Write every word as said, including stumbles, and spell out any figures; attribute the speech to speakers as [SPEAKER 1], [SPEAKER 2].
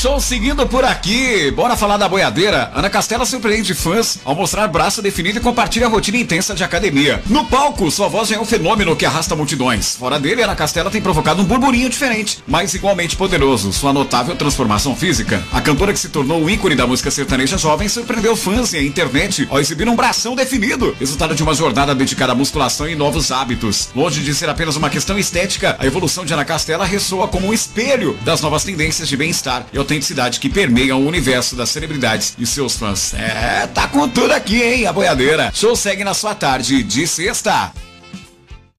[SPEAKER 1] Show seguindo por aqui. Bora falar da boiadeira. Ana Castela surpreende fãs ao mostrar braço definido e compartilha a rotina intensa de academia. No palco, sua voz já é um fenômeno que arrasta multidões. Fora dele, Ana Castela tem provocado um burburinho diferente, mas igualmente poderoso. Sua notável transformação física. A cantora que se tornou o ícone da música sertaneja jovem surpreendeu fãs e a internet ao exibir um bração definido. Resultado de uma jornada dedicada à musculação e novos hábitos. Longe de ser apenas uma questão estética, a evolução de Ana Castela ressoa como um espelho das novas tendências de bem-estar e autenticidade que permeiam o universo das celebridades e seus fãs. É, tá com tudo aqui, hein, a boiadeira. Show segue na sua tarde de sexta.